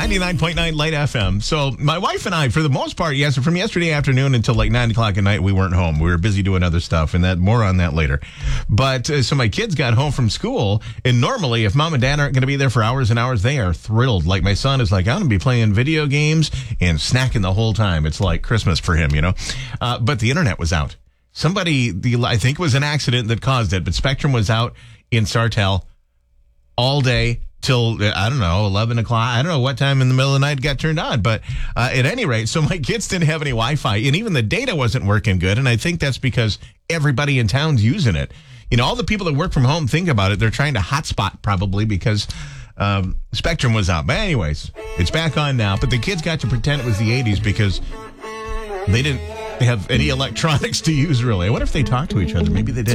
99.9 Light FM. So my wife and I, for the most part, yes, from yesterday afternoon until like 9 o'clock at night, we weren't home. We were busy doing other stuff, and more on that later. But so my kids got home from school, and normally if mom and dad aren't going to be there for hours and hours, they are thrilled. Like my son is like, I'm going to be playing video games and snacking the whole time. It's like Christmas for him, But the internet was out. I think it was an accident that caused it, but Spectrum was out in Sartell all day till, 11 o'clock. I don't know what time in the middle of the night it got turned on. But at any rate, so my kids didn't have any Wi-Fi, and even the data wasn't working good. And I think that's because everybody in town's using it. All the people that work from home, think about it. They're trying to hotspot probably because Spectrum was out. But anyways, it's back on now. But the kids got to pretend it was the 80s because they didn't have any electronics to use, really. I wonder if they talked to each other. Maybe they did.